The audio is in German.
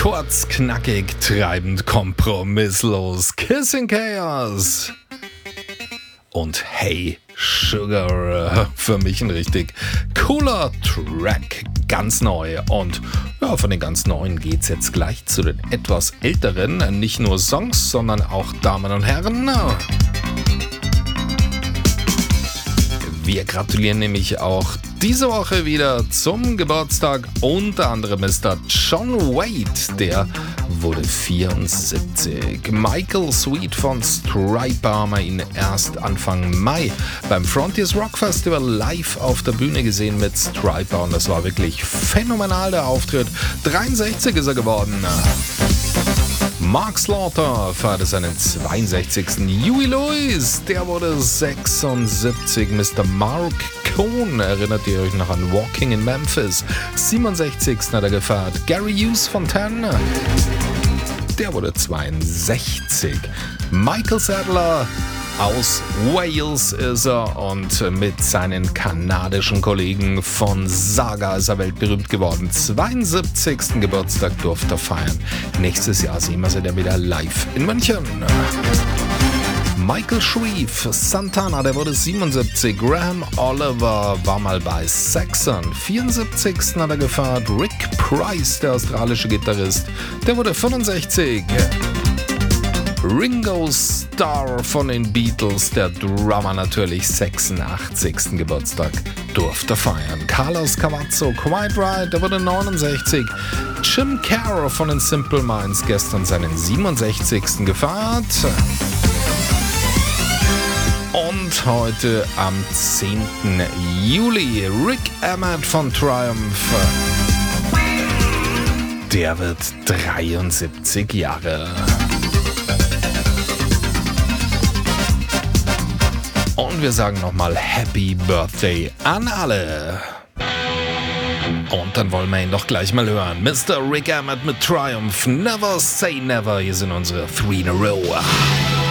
Kurz, knackig, treibend, kompromisslos. Kissing Chaos. Und Hey Sugar, für mich ein richtig cooler Track, ganz neu. Und ja, von den ganz neuen geht's jetzt gleich zu den etwas älteren, nicht nur Songs, sondern auch Damen und Herren. Wir gratulieren nämlich auch diese Woche wieder zum Geburtstag unter anderem Mr. John Wade, der wurde 74. Michael Sweet von Striper haben wir ihn erst Anfang Mai beim Frontiers Rock Festival live auf der Bühne gesehen mit Striper und das war wirklich phänomenal, der Auftritt. 63 ist er geworden. Mark Slaughter feierte seinen 62. Huey Lewis, der wurde 76. Mr. Mark Cohn, erinnert ihr euch noch an Walking in Memphis? 67. hat er gefeiert. Gary Hughes von Ten, der wurde 62. Michael Sadler aus Wales ist er und mit seinen kanadischen Kollegen von Saga ist er weltberühmt geworden. 72. Geburtstag durfte er feiern. Nächstes Jahr sehen wir sie dann wieder live in München. Michael Shreve, Santana, der wurde 77. Graham Oliver war mal bei Saxon. 74. hat er gefeiert. Rick Price, der australische Gitarrist, der wurde 65. Ringo Starr von den Beatles, der Drummer natürlich, 86. Geburtstag durfte feiern. Carlos Cavazo, Quite Right, der wurde 69. Jim Carroll von den Simple Minds, gestern seinen 67. gefeiert. Und heute am 10. Juli Rick Emmett von Triumph. Der wird 73 Jahre. Und wir sagen nochmal Happy Birthday an alle. Und dann wollen wir ihn doch gleich mal hören. Mr. Rick Emmett mit Triumph. Never say never. Hier sind unsere 3 in a row.